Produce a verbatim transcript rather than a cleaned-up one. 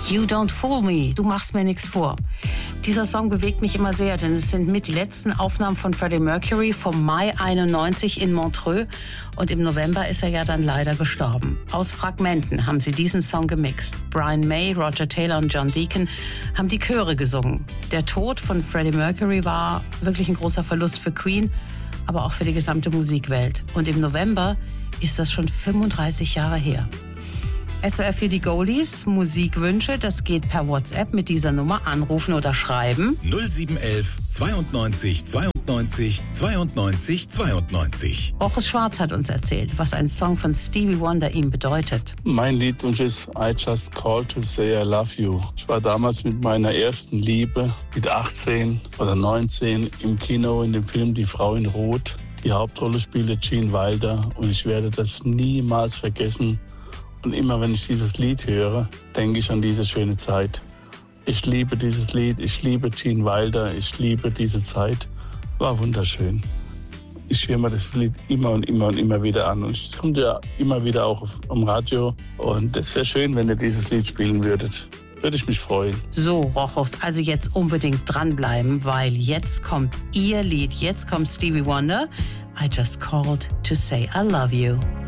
You Don't Fool Me, du machst mir nichts vor. Dieser Song bewegt mich immer sehr, denn es sind mit die letzten Aufnahmen von Freddie Mercury vom Mai einundneunzig in Montreux und im November ist er ja dann leider gestorben. Aus Fragmenten haben sie diesen Song gemixt. Brian May, Roger Taylor und John Deacon haben die Chöre gesungen. Der Tod von Freddie Mercury war wirklich ein großer Verlust für Queen, aber auch für die gesamte Musikwelt. Und im November ist das schon fünfunddreißig Jahre her. S W R für die Goldies, Musikwünsche, das geht per WhatsApp mit dieser Nummer, anrufen oder schreiben. null sieben eins eins zweiundneunzig zweiundneunzig zweiundneunzig zweiundneunzig. Rochus Schwarz hat uns erzählt, was ein Song von Stevie Wonder ihm bedeutet. Mein Liedwunsch ist I Just Called to Say I Love You. Ich war damals mit meiner ersten Liebe mit achtzehn oder neunzehn im Kino in dem Film Die Frau in Rot. Die Hauptrolle spielte Gene Wilder und ich werde das niemals vergessen. Und immer wenn ich dieses Lied höre, denke ich an diese schöne Zeit. Ich liebe dieses Lied, ich liebe Gene Wilder, ich liebe diese Zeit. War wunderschön. Ich höre mir das Lied immer und immer und immer wieder an. Und es kommt ja immer wieder auch auf, am Radio. Und es wäre schön, wenn ihr dieses Lied spielen würdet. Würde ich mich freuen. So, Rochus, also jetzt unbedingt dranbleiben, weil jetzt kommt ihr Lied. Jetzt kommt Stevie Wonder. I Just Called to Say I Love You.